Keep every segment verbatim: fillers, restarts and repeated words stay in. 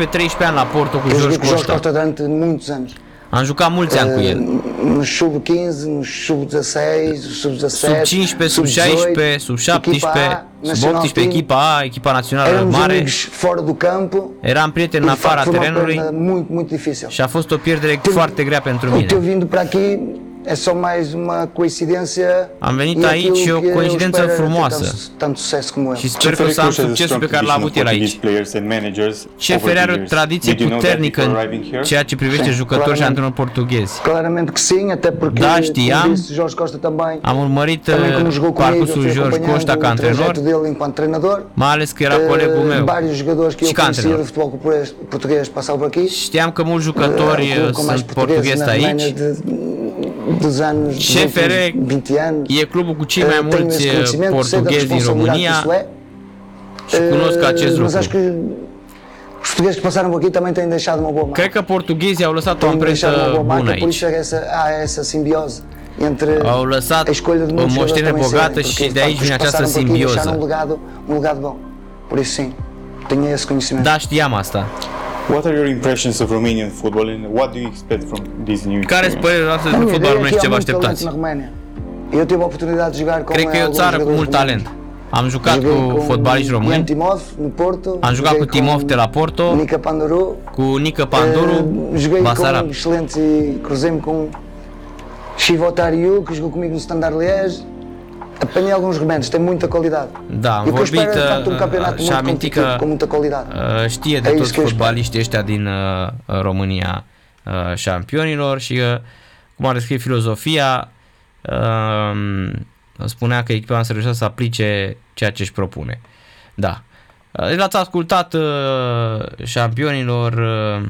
doisprezece treisprezece ani la Porto cu Eu Jorge joguei com o Jorge Costa. Costa durante muitos anos. Am jucat mulți ani cu el. Nos sub quinze, nos sub dezasseis, sub Sub dezassete, cincisprezece, sub șaisprezece, sub șaptesprezece, sub optsprezece, echipa A, echipa națională Éramos mare. amigos fora do campo. Eram prieteni E, în de fapt, afara foi uma terenului perda muito, muito difícil. și a fost o pierdere Teu- foarte grea pentru O teu mine. vindo para aqui é só mais uma coincidência. Am venit e aici aquilo și o que eu coincidență espero era ter frumoasă. tanto- Tanto sucesso como ele. Și sper că o să am succesul pe care l-a avut el aici. C F R are o tradiție puternică în ceea ce privește Sim, jucători și claramente. antrenori portughezi. Claramente que sim, até porque, Da, como știam. disse Jorge Costa também, Am urmărit também como uh, jogou comigo, eu parcursul fui Jorge acompanhando Costa ca o antrenor, trajeto dele enquanto treinador. mai ales că era Eh, colegul meu. Vários jogadores que Și eu ca conhecia antrenor. do futebol português- português passavam por aqui. Știam că mulți jucători Eh, uh, com mais sunt portugueses portughezi na România aici. de, dos anos C F R vinte anos. E clubul cu cei mai Eh, tenho mulți esse uh, conhecimento, sei da portughezi din responsabilidade que România isso é. și cunosc acest Eh, Mas acho lucru. que os portugueses que passaram por aqui também têm deixado uma boa marca. Cred că portughezii au lăsat o Têm deixado uma amprentă boa bună marca, por aici. isso é essa, há essa simbiose entre Au lăsat a escolha de o muitos moștenire jogadores também bogată serem, și porque de aici facto, vine os que această passaram por aqui deixaram simbioză. um legado, um legado bom. Por isso sim, tenho esse conhecimento. Da, știam asta. What are your impressions of Romanian football and what do you expect from this new Care sunt experience? părerile noastre A despre minha fotbalul ideea é românesc, que ce há vă muito talento așteptați? na Roménia. Eu tive a oportunidade de jogar com Cred că e o alguns țară cu jogadores mult romanos. talent. Am jucat Joguei cu com fotbaliști Ian români, Timov no Porto. am jucat cu joguei Timov com de la Porto, Nica Panduru. cu Nică Panduru, Eh, joguei Basarab. com excelentes e cruzei-me com Chivo Tariu, que jogou comigo no Standard Liège. Apanhei alguns remendos, tem muita qualidade. Da, am E o que eu vorbit espero é de facto um uh, campeonato și muito am amintit competitivo, că com muita qualidade. uh, știe de E toți isso que eu fotbaliștii ăștia din uh, România uh, șampionilor și uh, cum ar descrie filozofia, uh, spunea că echipa să reușească să aplice ceea ce își propune. Da. Uh, Deci l-ați ascultat uh, șampionilor, uh,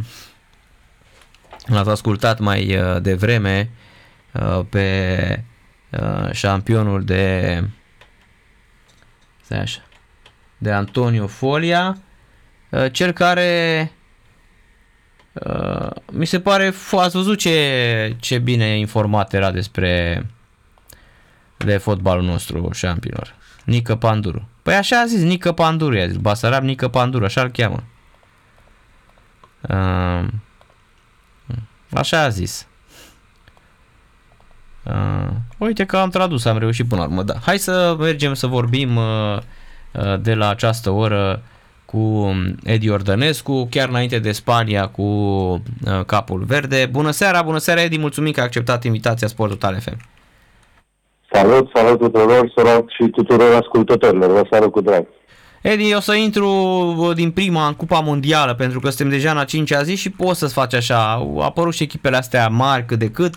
l-ați ascultat mai uh, devreme uh, pe uh, șampionul de stai așa, de Antonio Folia, uh, cel care uh, mi se pare, f- ați văzut ce, ce bine informat era despre de fotbalul nostru șampionilor. Nică Panduru. Păi așa a zis, Nică Panduru, i-a zis, Basarab Nică Panduru, așa îl cheamă. Uh, așa a zis. Uh, uite că am tradus, am reușit până la urmă, da. Hai să mergem să vorbim uh, uh, de la această oră cu Edi Ordănescu, chiar înainte de Spania cu uh, Capul Verde. Bună seara, bună seara Edi, mulțumim că ai acceptat invitația Sport Total F M. Salut, salut tuturor, salut și tuturor ascultătorilor, vă salut cu drag. Edi, o să intru din prima în Cupa Mondială, pentru că suntem deja în a cincea zi și poți să-ți faci așa. Au apărut și echipele astea mari cât de cât.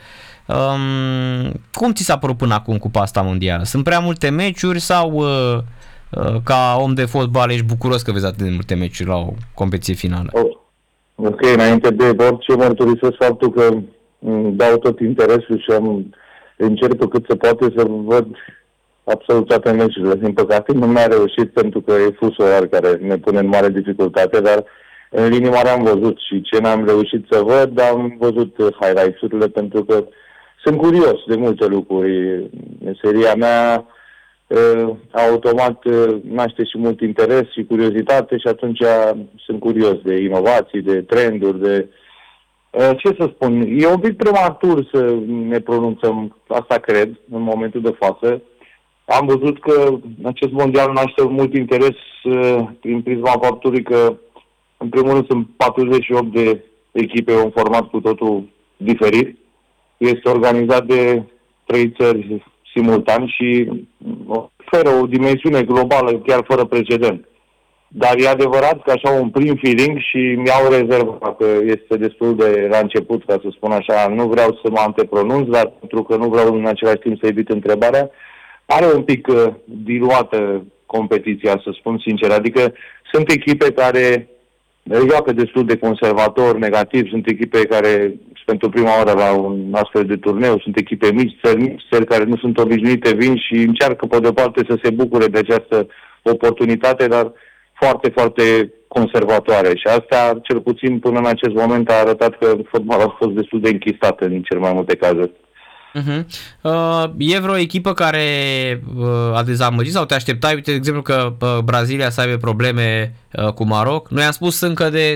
Um, cum ți s-a părut până acum Cupa asta mondială? Sunt prea multe meciuri sau uh, uh, ca om de fotbal ești bucuros că vezi atât de multe meciuri la o competiție finală? Oh. Ok, înainte de orice mărturisesc faptul că îmi dau tot interesul și am, încerc pe cât se poate să văd absolut toate meciurile. Din păcate nu mi-a reușit pentru că e fusul care ne pune în mare dificultate, dar în linii mari am văzut și ce n-am reușit să văd, am văzut highlights-urile pentru că sunt curios de multe lucruri. Meseria mea uh, automat uh, naște și mult interes și curiozitate și atunci sunt curios de inovații, de trenduri, de... Uh, ce să spun, e un pic prematur să ne pronunțăm, asta cred, în momentul de față. Am văzut că acest mondial naște mult interes uh, prin prisma faptului că, în primul rând, sunt patruzeci și opt de echipe, un format cu totul diferit. Este organizat de trei țări simultan și oferă o dimensiune globală chiar fără precedent. Dar e adevărat că așa un prim feeling și mi-au rezervat că este destul de la început, ca să spun așa, nu vreau să mă antepronunț, dar pentru că nu vreau în același timp să evit întrebarea, are un pic uh, diluată competiția, să spun sincer. Adică sunt echipe care joacă destul de conservator, negativ, sunt echipe care pentru prima oară la un astfel de turneu, sunt echipe mici, țări mici, țări care nu sunt obișnuite, vin și încearcă pe de-o parte să se bucure de această oportunitate, dar foarte, foarte conservatoare. Și asta, cel puțin până în acest moment, a arătat că fotbalul a fost destul de închistat în cel mai multe cazuri. Uh-huh. Uh, e vreo echipă care uh, a dezamăgit sau te așteptai, uite, de exemplu, că uh, Brazilia să aibă probleme uh, cu Maroc? Noi am spus încă de